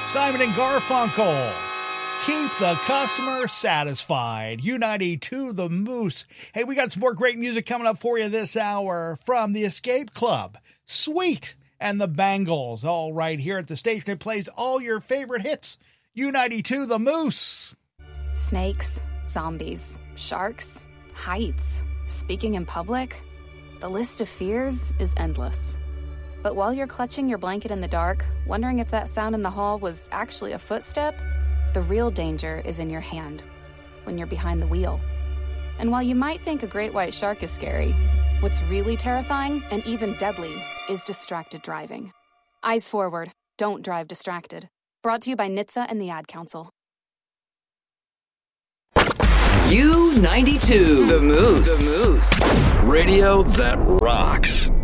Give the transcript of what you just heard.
Simon and Garfunkel. Keep the customer satisfied. U92 The Moose. Hey, we got some more great music coming up for you this hour from the Escape Club, Sweet, and the Bangles. All right here at the station. It plays all your favorite hits. U92 The Moose. Snakes, zombies, sharks, heights, speaking in public. The list of fears is endless. But while you're clutching your blanket in the dark, wondering if that sound in the hall was actually a footstep, the real danger is in your hand, when you're behind the wheel. And while you might think a great white shark is scary, what's really terrifying and even deadly is distracted driving. Eyes forward, don't drive distracted. Brought to you by NHTSA and the Ad Council. U92, The Moose. Radio that rocks.